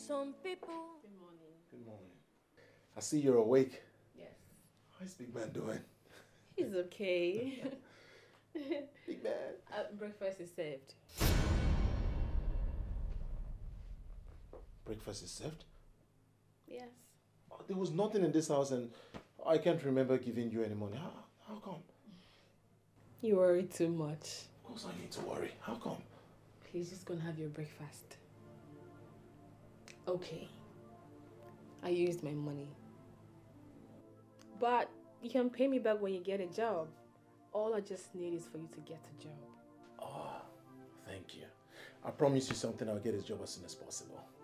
some people. Good morning. Good morning. I see you're awake. Yes. How's Big Man doing? He's okay. Big Man. Breakfast is served. Breakfast is served? Yes. Oh, there was nothing in this house and I can't remember giving you any money. How come? You worry too much. Of course I need to worry. How come? Please, just go and have your breakfast. Okay. I used my money. But you can pay me back when you get a job. All I just need is for you to get a job. Oh, thank you. I promise you something. I'll get a job as soon as possible.